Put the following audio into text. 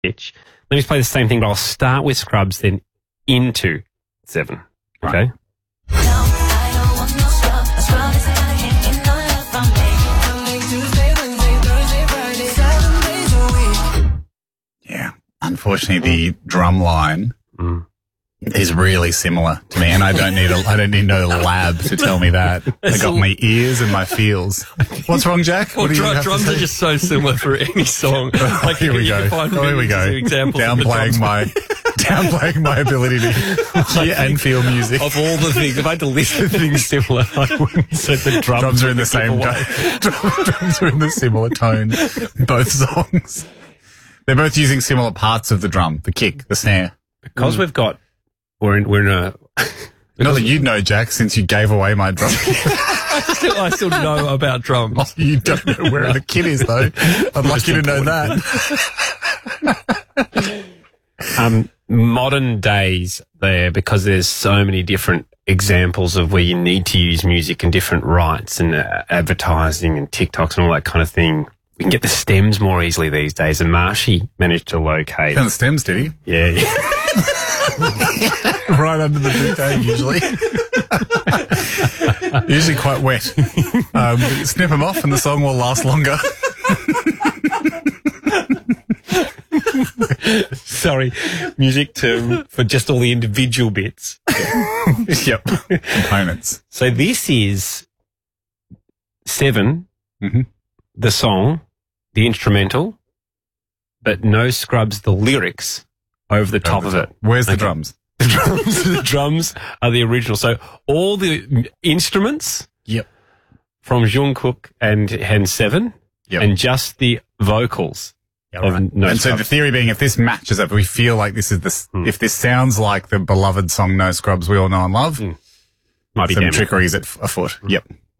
pitch. Let me just play the same thing, but I'll start with Scrubs, then into 7. Okay? Yeah. Unfortunately, the drum line is really similar to me, and I don't need no lab to tell me that. I got my ears and my feels. What's wrong, Jack? Well, drums are just so similar for any song. Like, here we go. Here we go. Downplaying my ability to hear and feel music. Of all the things, if I had to list the things similar, I wouldn't say the drums are in the same drums are in the similar tone. Both songs. They're both using similar parts of the drum, the kick, the snare. Because we're in a... Not that you'd know, Jack, since you gave away my drum. I still know about drums. Oh, you don't know where the kit is, though. I'd like you to know that. Modern days there, because there's so many different examples of where you need to use music and different rights and advertising and TikToks and all that kind of thing. We can get the stems more easily these days, and Marshy managed to locate... Found the stems, did he? Yeah. Right under the bouquet, usually. Usually quite wet. Snip them off and the song will last longer. Sorry, music for just all the individual bits. Yep. Components. So this is 7, the song, the instrumental, but no Scrubs, the lyrics over the top of it. Where's the drums? The drums are the original. So all the instruments from Jungkook and 7 and just the vocals. Yeah, right. No Scrubs. So the theory being, if this matches up, we feel like this is if this sounds like the beloved song No Scrubs we all know and love, might be some trickery is afoot. Yep.